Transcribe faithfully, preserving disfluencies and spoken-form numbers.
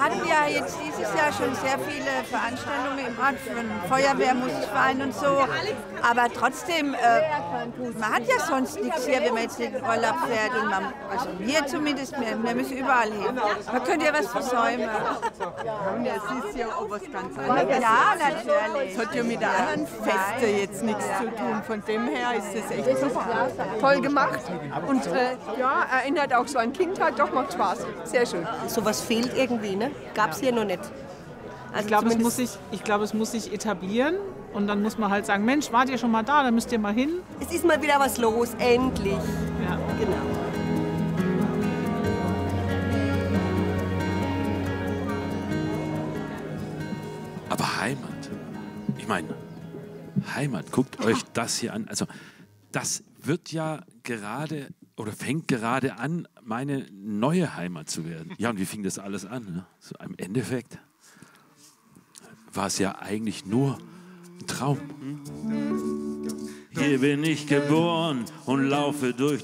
hatten ja jetzt dieses Jahr schon sehr viele Veranstaltungen im Ort von Feuerwehr, Musikverein und so. Aber trotzdem, äh, man hat ja sonst nichts hier, wenn man jetzt in den Urlaub fährt. Und man, also wir zumindest, wir, wir müssen überall hin. Man könnte ja was versäumen. Ja, es ist ja auch was ganz anderes. Ja, natürlich. Es hat ja mit den anderen Festen jetzt nichts zu tun. Von dem her ist es echt super. Toll gemacht. Und äh, ja, erinnert auch so an Kindheit. Doch, macht Spaß. Sehr schön. Sowas fehlt irgendwie, ne? Gab es hier noch nicht. Also ich glaube, es, muss sich, ich glaub, es muss sich etablieren und dann muss man halt sagen, Mensch, wart ihr schon mal da, dann müsst ihr mal hin. Es ist mal wieder was los, endlich. Ja. Genau. Aber Heimat, ich meine, Heimat, guckt euch das hier an. Also das wird ja gerade oder fängt gerade an, meine neue Heimat zu werden. Ja, und wie fing das alles an? Ne? So, im Endeffekt war es ja eigentlich nur ein Traum. Hier bin ich geboren und laufe durch